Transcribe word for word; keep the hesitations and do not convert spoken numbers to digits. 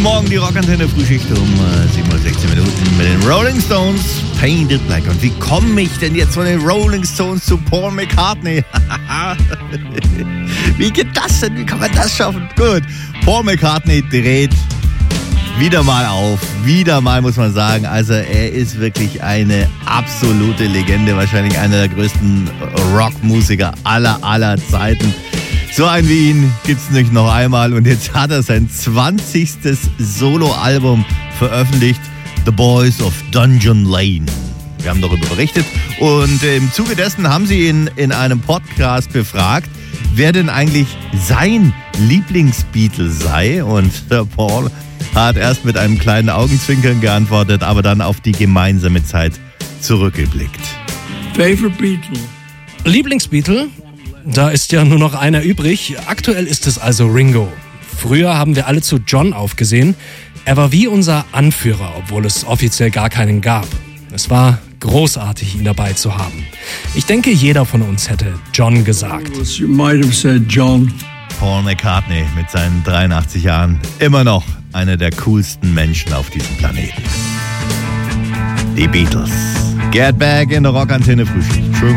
Morgen, die Rockantenne Frühschicht um äh, sieben Uhr sechzehn Minuten mit den Rolling Stones, Painted Black. Und wie komme ich denn jetzt von den Rolling Stones zu Paul McCartney? Wie geht das denn? Wie kann man das schaffen? Gut, Paul McCartney dreht wieder mal auf. Wieder mal, muss man sagen. Also er ist wirklich eine absolute Legende. Wahrscheinlich einer der größten Rockmusiker aller, aller Zeiten. So ein wie ihn gibt's nicht noch einmal. Und jetzt hat er sein zwanzigstes Soloalbum veröffentlicht. The Boys of Dungeon Lane. Wir haben darüber berichtet. Und im Zuge dessen haben sie ihn in einem Podcast befragt, wer denn eigentlich sein Lieblingsbeatle sei. Und der Paul hat erst mit einem kleinen Augenzwinkern geantwortet, aber dann auf die gemeinsame Zeit zurückgeblickt. Favorite Beatle? Lieblingsbeatle? Da ist ja nur noch einer übrig. Aktuell ist es also Ringo. Früher haben wir alle zu John aufgesehen. Er war wie unser Anführer, obwohl es offiziell gar keinen gab. Es war großartig, ihn dabei zu haben. Ich denke, jeder von uns hätte John gesagt. You might have said John. Paul McCartney mit seinen dreiundachtzig Jahren immer noch einer der coolsten Menschen auf diesem Planeten. Die Beatles. Get back in der Rockantenne Frühschicht.